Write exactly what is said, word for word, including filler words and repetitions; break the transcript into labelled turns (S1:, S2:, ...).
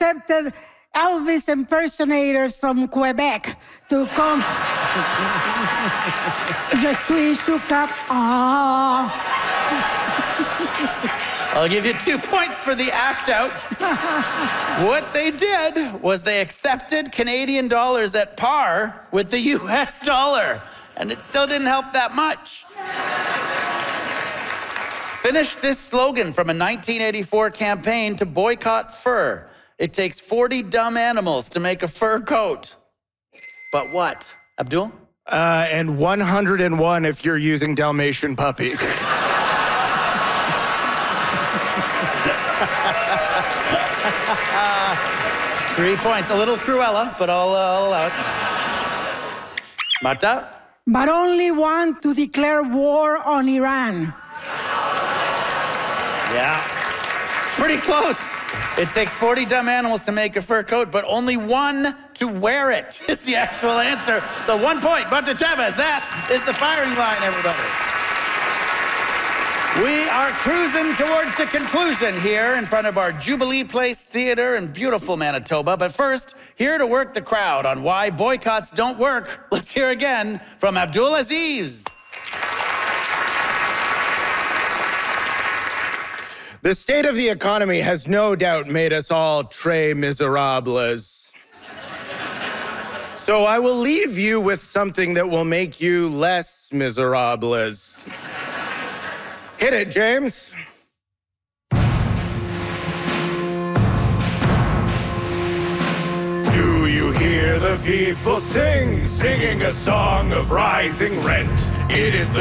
S1: accepted Elvis impersonators from Quebec to come. Je suis chouk-up. Ah.
S2: I'll give you two points for the act out. What they did was they accepted Canadian dollars at par with the U S dollar, and it still didn't help that much. Finish this slogan from a nineteen eighty-four campaign to boycott fur. It takes forty dumb animals to make a fur coat. But what? Abdul?
S3: Uh, and one hundred and one if you're using Dalmatian puppies.
S2: Three points. A little Cruella, but I'll, uh, I'll allow it. Marta?
S1: But only one to declare war on Iran.
S2: Yeah. Pretty close. It takes forty dumb animals to make a fur coat, but only one to wear it is the actual answer. So one point, Marta Chavez. That is the firing line, everybody. We are cruising towards the conclusion here in front of our Jubilee Place Theatre in beautiful Manitoba. But first, here to work the crowd on why boycotts don't work, let's hear again from Abdul Aziz.
S3: The state of the economy has no doubt made us all très miserables. So I will leave you with something that will make you less miserables. Hit it, James. Do you hear the people sing, singing a song of rising rent? It is the